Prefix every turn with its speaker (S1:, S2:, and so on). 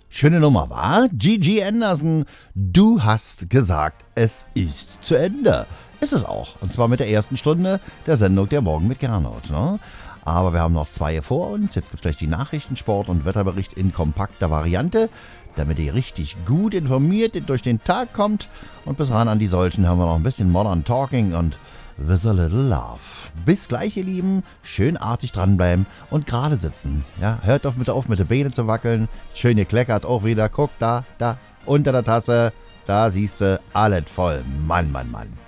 S1: Schöne Nummer, war? Gigi Anderson, du hast gesagt, es ist zu Ende. Ist es auch. Und zwar mit der ersten Stunde der Sendung Der Morgen mit Gernot. Ne? Aber wir haben noch 2 vor uns. Jetzt gibt es gleich die Nachrichten, Sport und Wetterbericht in kompakter Variante, damit ihr richtig gut informiert durch den Tag kommt. Und bis ran an die solchen haben wir noch ein bisschen Modern Talking und With a Little Love. Bis gleich, ihr Lieben. Schön artig dranbleiben und gerade sitzen. Ja, hört auf mit den Beinen zu wackeln. Schön gekleckert auch wieder. Guck, da, unter der Tasse. Da siehst du, alles voll. Mann, Mann, Mann.